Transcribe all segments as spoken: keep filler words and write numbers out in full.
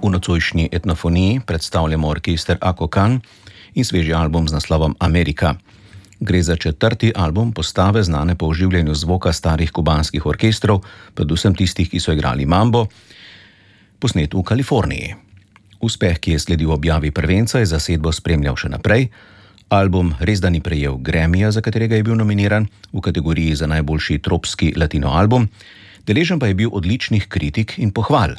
V nocojšnji etnofoniji predstavljamo orkester Akokan in sveži album z naslovom Amerika. Gre za četrti album postave znane po oživljanju zvoka starih kubanskih orkestrov, predvsem tistih, ki so igrali mambo, posnet v Kaliforniji. Uspeh, ki je sledil objavi prvenca, je zasedbo spremljal še naprej. Album resda ni prejel Grammyja, za katerega je bil nominiran v kategoriji za najboljši tropski latino album, deležen pa je bil odličnih kritik in pohval.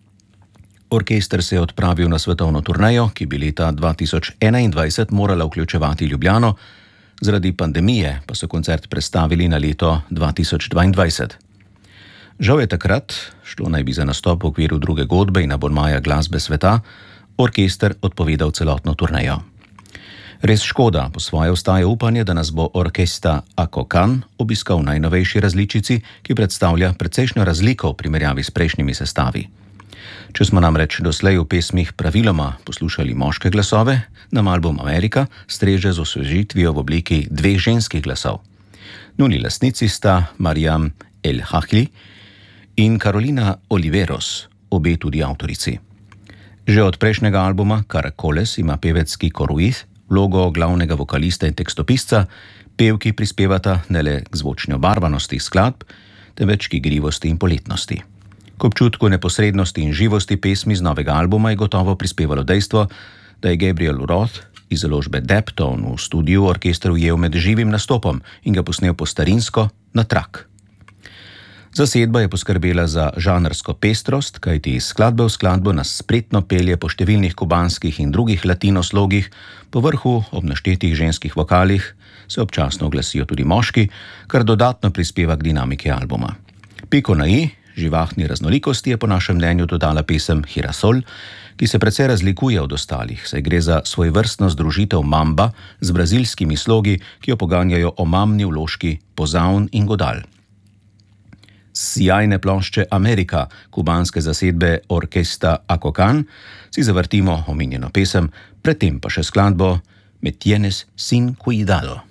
Orkester se je odpravil na svetovno turnejo, ki bi leta dva tisoč enaindvajset morala vključevati Ljubljano, zaradi pandemije pa so koncert prestavili na leto dva tisoč dvaindvajset. Žal je takrat, šlo naj bi za nastop v okviru druge godbe in abonmaja glasbe sveta, orkester odpovedal celotno turnejo. Res škoda, po svoje ostaja upanje, da nas bo orkester Akokan obiskal v najnovejši različici, ki predstavlja precejšnjo razliko v primerjavi s prejšnjimi sestavi. Če smo namreč doslej v pesmih praviloma poslušali moške glasove, nam album Amerika streže z osvežitvijo v obliki dveh ženskih glasov. Njuni lastnici sta Mariam El Hahli in Carolina Oliveros, obe tudi avtorici. Že od prejšnjega albuma Caracoles ima pevec Kiko Ruiz vlogo glavnega vokalista in tekstopisca, pevki prispevata ne le k zvočni obarvanosti skladb, temveč k igrivosti in poletnosti. K občutku neposrednosti in živosti pesmi z novega albuma je gotovo prispevalo dejstvo, da je Gabriel Roth iz založbe Deptone v studiu orkester ujel med živim nastopom in ga posnel po starinsko na trak. Zasedba je poskrbela za žanrsko pestrost, kajti iz skladbe v skladbo nas spretno pelje po številnih kubanskih in drugih latino slogih, po vrhu ob naštetih ženskih vokalih se občasno oglasijo tudi moški, kar dodatno prispeva k dinamiki albuma. Piko na i živahni raznolikosti je po našem mnenju dodala pesem Girasol, ki se precej razlikuje od ostalih, saj gre za svojvrstno združitev mamba z brazilskimi slogi, ki jo poganjajo omamni vložki pozavn in godal. Sijajne plošče Amerika, kubanske zasedbe orkestra Akokan, si zavrtimo omenjeno pesem, predtem pa še skladbo Me tienes sin cuidado.